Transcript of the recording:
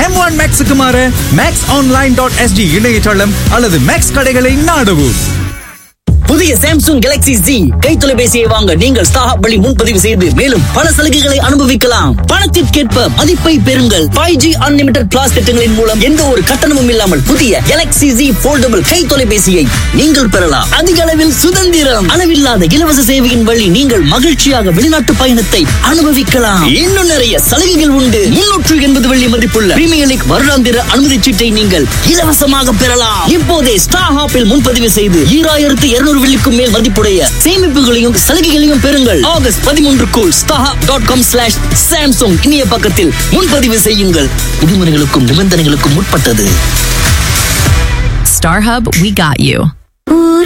M1 Maxக்கு மாற maxonline.sg இணையதளம் அல்லது மேக்ஸ் கடைகளை நாடவும். புதிய சாம்சங் கேலக்ஸி Z கை தொலைபேசியை வாங்க நீங்கள் ஸ்டாஹப் வழி முன்பதிவு செய்து மேலும் பல சலுகைகளை அனுபவிக்கலாம். பணத்திற்கேற்ப மதிப்பை பெறுங்கள். 5G அன்லிமிடெட் பிளாஸ் திட்டங்களின் மூலம் எந்த ஒரு கட்டணமும் இல்லாமல் புதிய கேலக்ஸி Z போல்டபிள் கை தொலைபேசியை நீங்கள் பெறலாம். அதிக அளவில் சுதந்திரம், அளவில்லாத இலவச சேவையின் வழி நீங்கள் மகிழ்ச்சியாக வெளிநாட்டு பயணத்தை அனுபவிக்கலாம். இன்னும் நிறைய சலுகைகள் உண்டு. 380 வெள்ளி மதிப்புள்ள பிரீமியர் லீக் வருடாந்திர அனுமதி சீட்டை நீங்கள் இலவசமாக பெறலாம். இப்போதே ஸ்டாஹாப்பில் முன்பதிவு செய்து 2200 வெள்ளிக்கும் மேல் மதிப்புடைய சேமிப்புகளையும் சலுகைகளையும் பெறுங்கள். ஆகஸ்ட் 13க்குள் starhub.com/samsung இணைய பக்கத்தில் முன்பதிவு செய்யுங்கள். விதிமுறைகளுக்கும் நிபந்தனைகளுக்கும் உட்பட்டது. StarHub, we got you.